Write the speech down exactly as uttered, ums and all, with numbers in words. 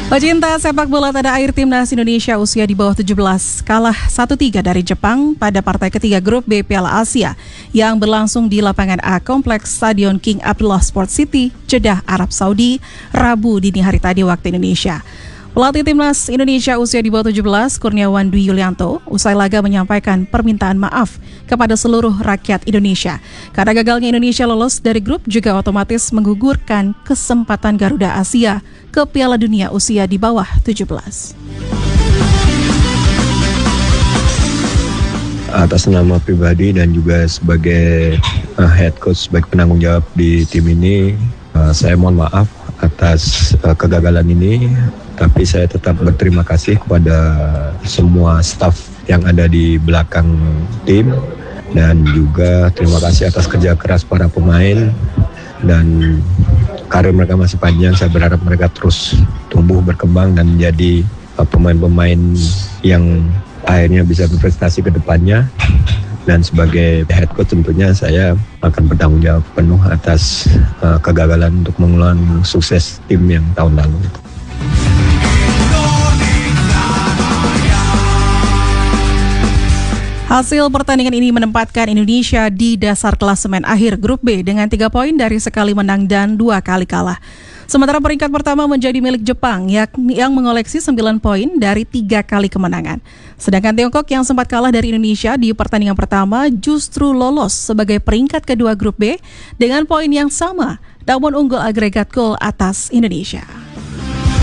Pecinta sepak bola tanah air timnas Indonesia usia di bawah tujuh belas kalah satu tiga dari Jepang pada partai ketiga grup B Piala Asia yang berlangsung di lapangan A Kompleks Stadion King Abdullah Sport City, Jeddah, Arab Saudi, Rabu dini hari tadi waktu Indonesia. Pelatih timnas Indonesia usia di bawah tujuh belas, Kurniawan Dwi Yulianto, usai laga menyampaikan permintaan maaf kepada seluruh rakyat Indonesia. Karena gagalnya Indonesia lolos dari grup juga otomatis menggugurkan kesempatan Garuda Asia ke Piala Dunia usia di bawah tujuh belas. Atas nama pribadi dan juga sebagai uh, head coach, sebagai penanggung jawab di tim ini, uh, saya mohon maaf atas uh, kegagalan ini. Tapi saya tetap berterima kasih kepada semua staf yang ada di belakang tim, dan juga terima kasih atas kerja keras para pemain, dan karir mereka masih panjang. Saya berharap mereka terus tumbuh, berkembang, dan menjadi uh, pemain-pemain yang akhirnya bisa berprestasi ke depannya. Dan sebagai head coach tentunya saya akan bertanggung jawab penuh atas uh, kegagalan untuk mengulang sukses tim yang tahun lalu. Hasil pertandingan ini menempatkan Indonesia di dasar klasemen akhir grup B dengan tiga poin dari sekali menang dan dua kali kalah. Sementara peringkat pertama menjadi milik Jepang yakni yang mengoleksi sembilan poin dari tiga kali kemenangan. Sedangkan Tiongkok yang sempat kalah dari Indonesia di pertandingan pertama justru lolos sebagai peringkat kedua grup B dengan poin yang sama, namun unggul agregat gol atas Indonesia.